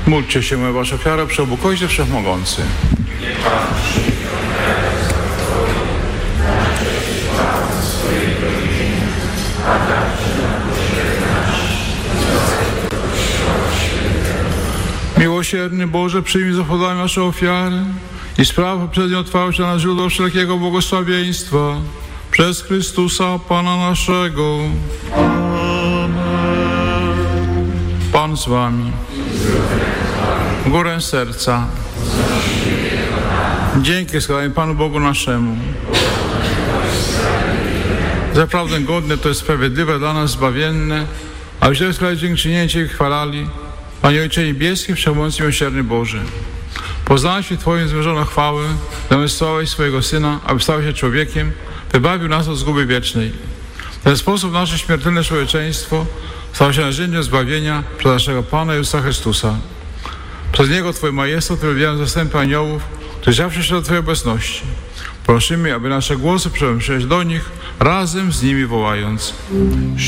Módlcie się, moja wasza ofiara, przy Bogu Ojcze Wszechmogący. Miłosierny Boże, przyjmij z pochwałą nasze ofiary i spraw poprzednio otwarcia na źródło wszelkiego błogosławieństwa przez Chrystusa Pana naszego. Amen. Pan z wami. Górę serca. Dzięki składamy Panu Bogu naszemu. Zaprawdę godne to jest sprawiedliwe dla nas zbawienne, abyśmy składali dziękczynienie i chwalali. Panie Ojcze Niebieski, Wszechmogący Miłosierny Boże, poznałeś się Twoją zmierzoną chwałę, zamieszczałeś swojego Syna, aby stał się człowiekiem, wybawił nas od zguby wiecznej. W ten sposób nasze śmiertelne człowieczeństwo stało się narzędziem zbawienia przez naszego Pana Jezusa Chrystusa. Przez Niego Twój majestat wywiają zastępy aniołów, którzy zawsze się do Twojej obecności. Prosimy, aby nasze głosy przemyśleć do nich, razem z nimi wołając.